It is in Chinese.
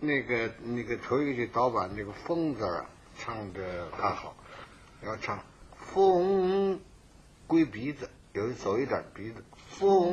头一个句倒把那个风字啊唱得还好，要唱风归鼻子，有走一点鼻子，风